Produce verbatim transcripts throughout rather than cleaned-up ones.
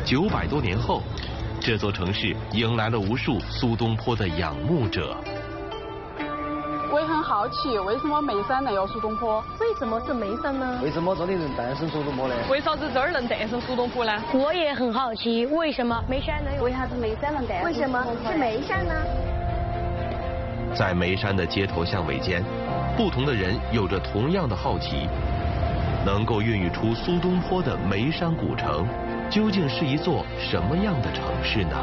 九百多年后，这座城市迎来了无数苏东坡的仰慕者。 我也很好奇，为什么眉山能有苏东坡？ 为什么是眉山呢？ 为什么这里能诞生苏东坡呢？ 为啥子这儿能诞生苏东坡呢？ 我也很好奇，为什么眉山能有？ 为啥子眉山能诞生？ 为什么是眉山呢？ 在眉山的街头巷尾间，不同的人有着同样的好奇：能够孕育出苏东坡的眉山古城，究竟是一座什么样的城市呢？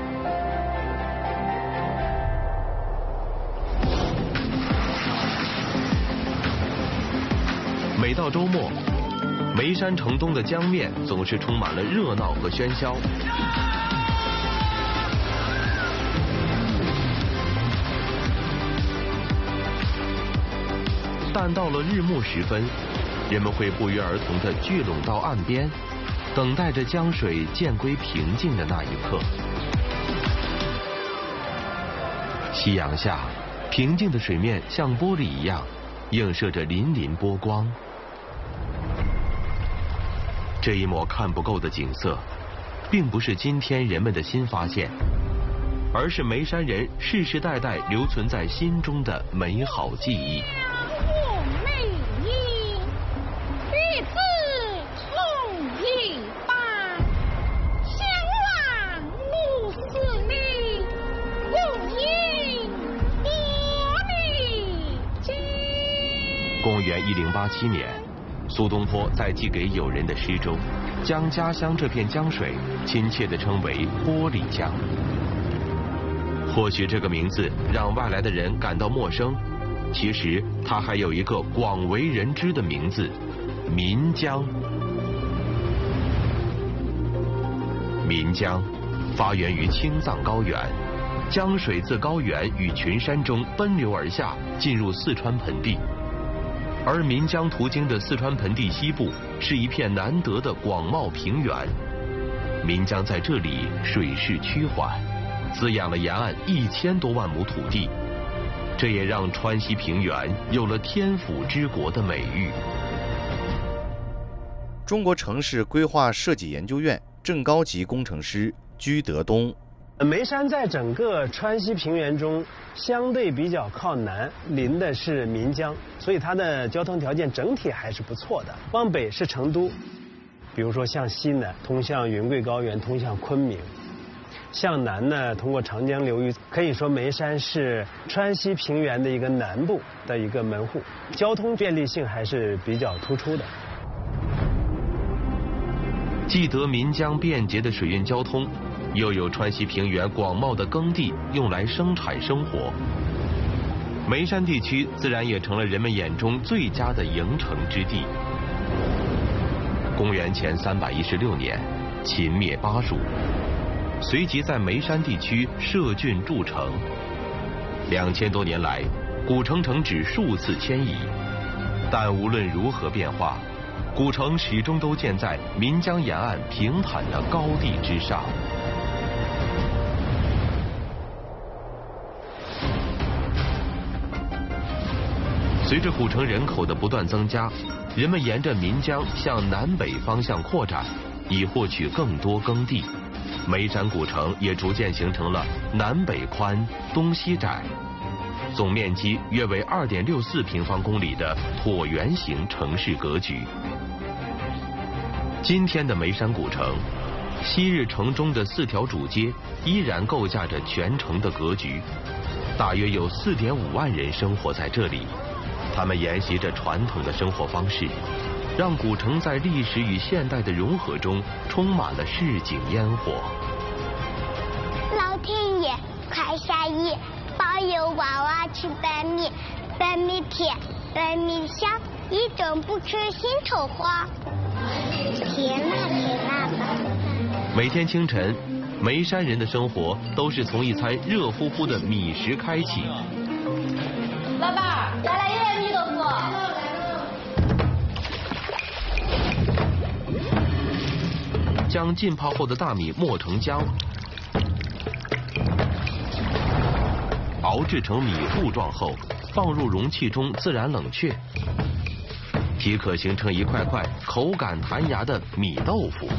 每到周末，眉山城东的江面总是充满了热闹和喧嚣。但到了日暮时分，人们会不约而同地聚拢到岸边，等待着江水渐归平静的那一刻。夕阳下，平静的水面像玻璃一样，映射着粼粼波光。这一抹看不够的景色，并不是今天人们的新发现，而是眉山人世世代代留存在心中的美好记忆。公元一零八七年，苏东坡在寄给友人的诗中，将家乡这片江水亲切地称为玻璃江。或许这个名字让外来的人感到陌生，其实它还有一个广为人知的名字——岷江。岷江发源于青藏高原，江水自高原与群山中奔流而下，进入四川盆地。而岷江途经的四川盆地西部是一片难得的广袤平原，岷江在这里水势趋缓，滋养了沿岸一千多万亩土地，这也让川西平原有了天府之国的美誉。 中国城市规划设计研究院正高级工程师居德东。 眉山在整个川西平原中相对比较靠南，临的是岷江，所以它的交通条件整体还是不错的。往北是成都，比如说向西呢通向云贵高原，通向昆明；向南呢通过长江流域。可以说眉山是川西平原的一个南部的一个门户，交通便利性还是比较突出的。 既得岷江便捷的水运交通，又有川西平原广袤的耕地用来生产生活，眉山地区自然也成了人们眼中最佳的营城之地。公元前三百一十六年，秦灭巴蜀，随即在眉山地区设郡筑城。两千多年来，古城城址数次迁移，但无论如何变化，古城始终都建在岷江沿岸平坦的高地之上。随着古城人口的不断增加，人们沿着岷江向南北方向扩展，以获取更多耕地。眉山古城也逐渐形成了南北宽、东西窄，总面积约为 二点六四平方公里的椭圆形城市格局。今天的眉山古城，昔日城中的四条主街依然构架着全城的格局，大约有 四点五万人生活在这里。他们沿袭着传统的生活方式，让古城在历史与现代的融合中充满了市井烟火。 老天爷，快下雨，保佑娃娃吃白米，白米甜，白米香，一整不吃心愁花。甜呐甜呐。 每天清晨，眉山人的生活都是从一餐热乎乎的米食开启。 老板，来来一碗米豆腐。 将浸泡后的大米磨成浆，熬制成米糊状后，放入容器中自然冷却，即可形成一块块口感弹牙的米豆腐。